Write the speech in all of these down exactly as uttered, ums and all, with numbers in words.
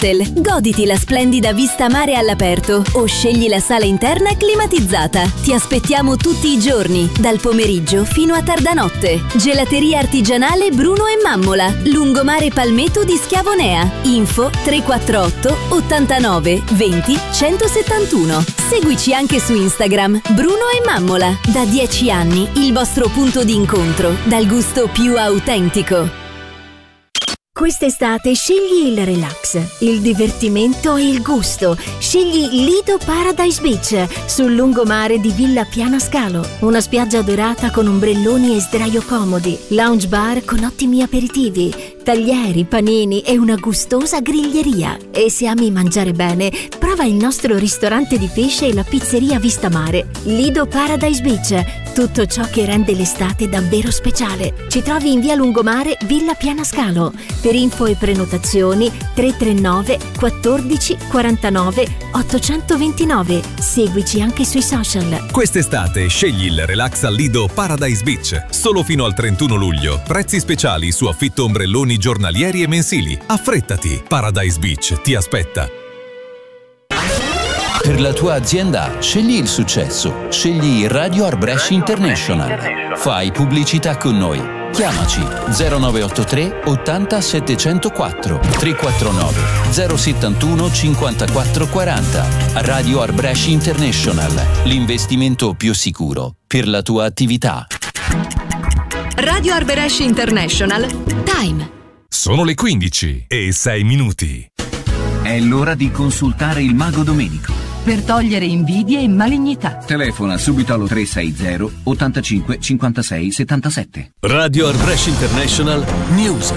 cocktail, goditi la splendida vista mare all'aperto o scegli la sala interna climatizzata. Ti aspettiamo tutti i giorni, dal pomeriggio fino a tarda notte. Gelateria artigianale Bruno e Mammola, lungomare Palmetto di Schiavonea. Info tre quattro otto ottantanove venti centosettantuno. Seguici anche su Instagram Bruno e Mammola. Da dieci anni il vostro punto di incontro, dal gusto più autentico. Quest'estate scegli il relax, il divertimento e il gusto. Scegli Lido Paradise Beach sul lungomare di Villa Piana Scalo. Una spiaggia dorata con ombrelloni e sdraio comodi, lounge bar con ottimi aperitivi, taglieri, panini e una gustosa griglieria. E se ami mangiare bene, prova il nostro ristorante di pesce e la pizzeria Vista Mare. Lido Paradise Beach, tutto ciò che rende l'estate davvero speciale. Ci trovi in via Lungomare, Villa Piana Scalo. Per info e prenotazioni tre tre nove quattordici quarantanove ottocentoventinove. Seguici anche sui social. Quest'estate scegli il relax al Lido Paradise Beach. Solo fino al trentuno luglio. Prezzi speciali su affitto ombrelloni giornalieri e mensili. Affrettati, Paradise Beach ti aspetta. Per la tua azienda scegli il successo. Scegli Radio Arbresh International. Fai pubblicità con noi. Chiamaci zero nove otto tre ottanta settecentoquattro tre quattro nove zero settantuno cinquantaquattro quaranta. Radio Arbresh International, l'investimento più sicuro per la tua attività. Radio Arbresh International Time. Sono le quindici e sei minuti. È l'ora di consultare il Mago Domenico. Per togliere invidie e malignità. Telefona subito allo tre sei zero ottantacinque cinquantasei settantasette. Radio Arbresh International News.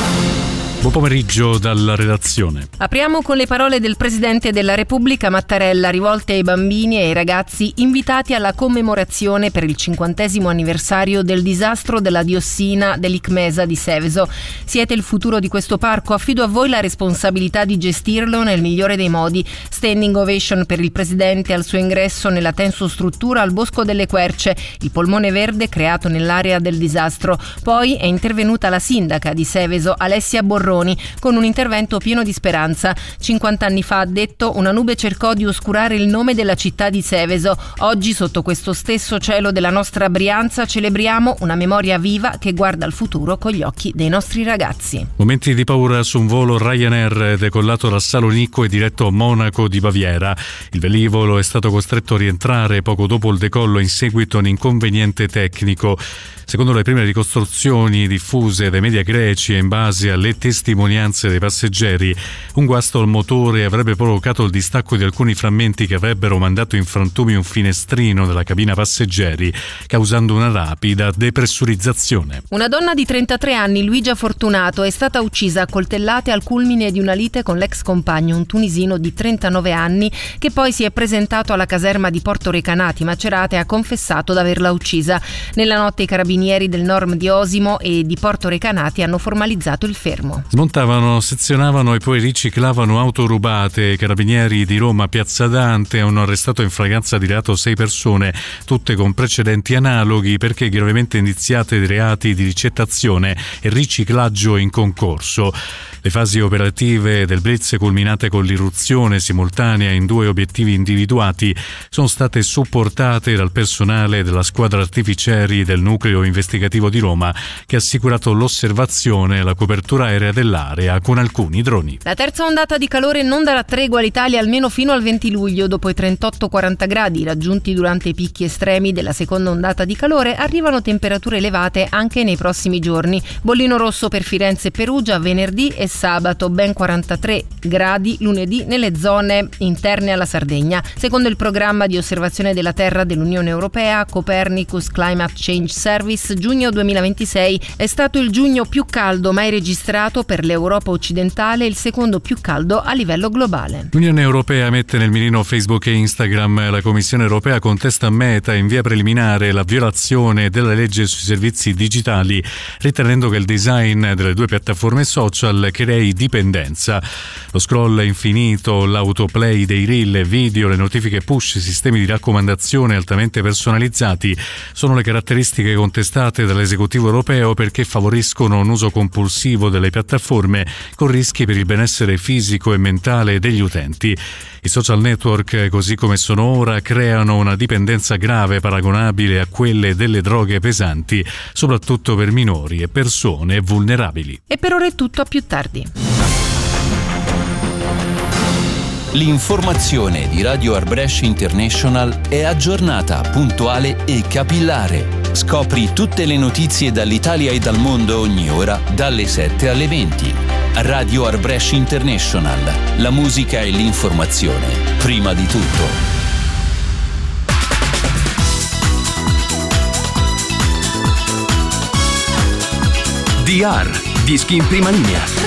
Buon pomeriggio dalla redazione. Apriamo con le parole del Presidente della Repubblica Mattarella rivolte ai bambini e ai ragazzi invitati alla commemorazione per il cinquantesimo anniversario del disastro della diossina dell'Icmesa di Seveso. Siete il futuro di questo parco, affido a voi la responsabilità di gestirlo nel migliore dei modi. Standing ovation per il Presidente al suo ingresso nella tensostruttura al Bosco delle Querce, il polmone verde creato nell'area del disastro. Poi è intervenuta la sindaca di Seveso, Alessia Borroni, con un intervento pieno di speranza. cinquanta anni fa, ha detto, una nube cercò di oscurare il nome della città di Seveso. Oggi, sotto questo stesso cielo della nostra Brianza, celebriamo una memoria viva che guarda al futuro con gli occhi dei nostri ragazzi. Momenti di paura su un volo Ryanair decollato da Salonicco e diretto a Monaco di Baviera. Il velivolo è stato costretto a rientrare poco dopo il decollo in seguito a un inconveniente tecnico. Secondo le prime ricostruzioni diffuse dai media greci e in base alle testimonianze dei passeggeri, un guasto al motore avrebbe provocato il distacco di alcuni frammenti che avrebbero mandato in frantumi un finestrino della cabina passeggeri, causando una rapida depressurizzazione. Una donna di trentatré anni, Luigia Fortunato, è stata uccisa a coltellate al culmine di una lite con l'ex compagno, un tunisino di trentanove anni, che poi si è presentato alla caserma di Porto Recanati Macerata e ha confessato d'averla uccisa. Nella notte i carabinieri del Norm di Osimo e di Porto Recanati hanno formalizzato il fermo. Smontavano, sezionavano e poi riciclavano auto rubate. I carabinieri di Roma Piazza Dante hanno arrestato in flagranza di reato sei persone, tutte con precedenti analoghi, perché gravemente indiziate di reati di ricettazione e riciclaggio in concorso. Le fasi operative del blitz, culminate con l'irruzione simultanea in due obiettivi individuati, sono state supportate dal personale della squadra artificieri del nucleo investigativo di Roma, che ha assicurato l'osservazione e la copertura aerea dell'area con alcuni droni. La terza ondata di calore non darà tregua all'Italia almeno fino al venti luglio. Dopo i trentotto quaranta gradi raggiunti durante i picchi estremi della seconda ondata di calore, arrivano temperature elevate anche nei prossimi giorni. Bollino rosso per Firenze e Perugia venerdì e sabato, ben quarantatré gradi lunedì nelle zone interne alla Sardegna. Secondo il programma di osservazione della Terra dell'Unione Europea Copernicus Climate Change Service, giugno duemilaventisei è stato il giugno più caldo mai registrato per l'Europa occidentale e il secondo più caldo a livello globale. L'Unione Europea mette nel mirino Facebook e Instagram. La Commissione Europea contesta a Meta in via preliminare la violazione della legge sui servizi digitali, ritenendo che il design delle due piattaforme social, che crei dipendenza. Lo scroll infinito, l'autoplay dei reel, video, le notifiche push, i sistemi di raccomandazione altamente personalizzati sono le caratteristiche contestate dall'esecutivo europeo perché favoriscono un uso compulsivo delle piattaforme con rischi per il benessere fisico e mentale degli utenti. I social network, così come sono ora, creano una dipendenza grave paragonabile a quelle delle droghe pesanti, soprattutto per minori e persone vulnerabili. E per ora è tutto, a più tardi. L'informazione di Radio Arbresh International è aggiornata, puntuale e capillare. Scopri tutte le notizie dall'Italia e dal mondo ogni ora, dalle sette alle venti. Radio Arbresh International. La musica e l'informazione, prima di tutto. D R, dischi in prima linea.